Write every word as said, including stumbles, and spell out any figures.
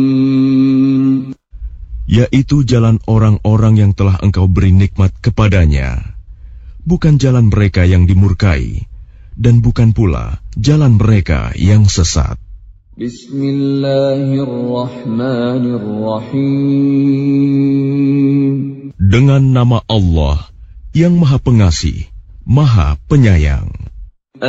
yaitu jalan orang-orang yang telah Engkau beri nikmat kepadanya, bukan jalan mereka yang dimurkai, dan bukan pula jalan mereka yang sesat. Bismillahirrahmanirrahim. Dengan nama Allah yang Maha Pengasih, Maha Penyayang.